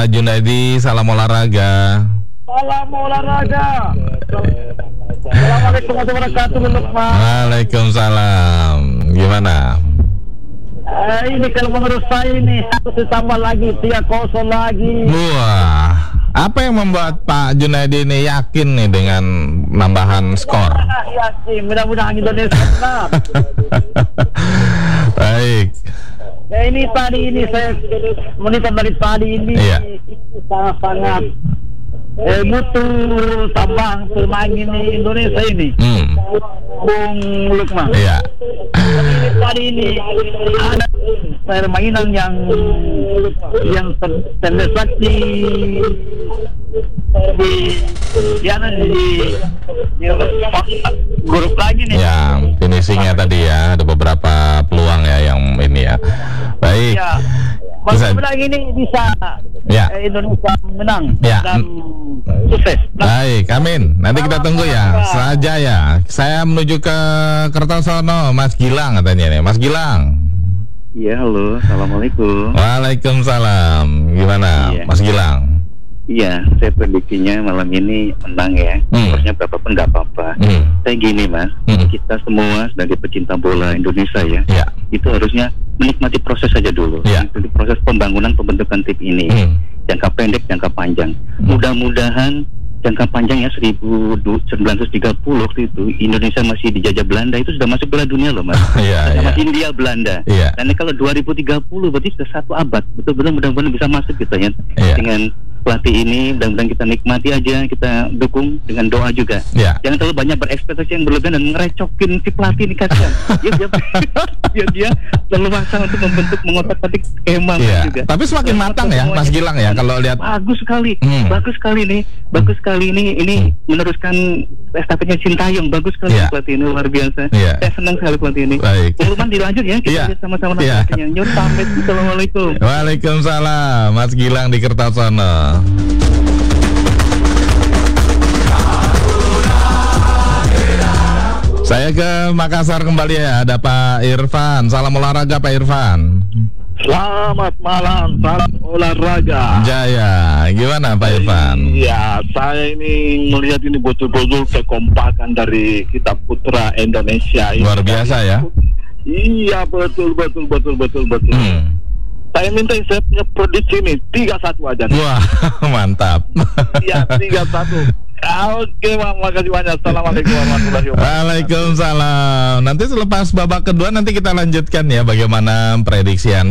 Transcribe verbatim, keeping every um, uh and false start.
Junaidi, salam olahraga. Salam olahraga. Assalamualaikum warahmatullahi wabarakatuh. Waalaikumsalam. Gimana? Eh, ini kalau menurut saya ini harus ditambah lagi, tiga kosong lagi. Wah, apa yang membuat Pak Junaidi ini yakin nih dengan nambahan skor? Yakin, mudah-mudahan Indonesia menang. Baik. Ya, ini tadi ini saya monitor dari tadi ini Iya. sangat-sangat eh, butuh tambahan pemain ini Indonesia ini. Hmm. Bung Lukman. Iya. Tapi ini tadi ini ada permainan yang yang ter- terdesak di di ya di, di grup lagi nih. Ya, finishingnya tadi ya, ada beberapa peluang ya yang ini ya. Baik. Ya, Bisa- mudah-mudahan ini bisa Ya. eh, Indonesia menang Ya. dan sukses. Baik, amin. Nanti kita tunggu ya. Saja ya. Saya menuju ke Kertosono, Mas Gilang katanya nih. Mas Gilang. Iya, halo, assalamualaikum. Waalaikumsalam. Gimana, Iya. Mas Gilang? Iya, saya prediksinya malam ini menang ya. Hmm. Harusnya berapapun nggak apa-apa. Hmm. Saya gini mas, Hmm. kita semua sebagai pecinta bola Indonesia ya, Ya. itu harusnya menikmati proses saja dulu. Ya. Menikmati proses pembangunan pembentukan tim ini, Hmm. jangka pendek, jangka panjang. Hmm. Mudah-mudahan jangka panjangnya seribu sembilan ratus tiga puluh waktu itu Indonesia masih dijajah Belanda, itu sudah masuk Piala Dunia loh mas. Iya, Sama iya. India, Belanda. Iya. Dan kalau dua ribu tiga puluh berarti sudah satu abad. Betul-betul mudah-mudahan bisa masuk gitu ya. Iya. Dengan pelatih ini, mudah-mudahan kita nikmati aja, kita dukung dengan doa juga. Ya. Jangan terlalu banyak berekspektasi yang berlebihan dan ngerecokin si pelatih ini kasihan. dia, dia, dia, dia leluasa untuk membentuk mengotak-atik skema Iya. juga. Tapi semakin matang ya, Mas Gilang ya, kalau lihat. Bagus sekali, Hmm. bagus sekali nih, bagus sekali ini, ini meneruskan estafetnya Sintayong, bagus sekali Iya. pelatih ini, luar biasa. Iya. Saya senang sekali pelatih ini. Baik. Luman dilanjut ya, kita Iya. lihat sama-sama Iya. nanti. Nyur pamit, assalamualaikum. Waalaikumsalam, Mas Gilang di Kertosono. Saya ke Makassar kembali ya, ada Pak Irfan. Salam olahraga Pak Irfan. Selamat malam, salam olahraga. Jaya, gimana Pak Irfan? Iya, saya ini melihat ini betul-betul kekompakan dari kita putra Indonesia ini. Luar biasa ya. Iya, betul betul betul betul betul. Hmm. Saya minta saya punya prediksi ini tiga satu aja nih. Wah, mantap. Iya, tiga satu. Oke, Bang, makasih banyak. Assalamualaikum warahmatullahi wabarakatuh. Waalaikumsalam. Nanti selepas babak kedua nanti kita lanjutkan ya bagaimana prediksi Anda.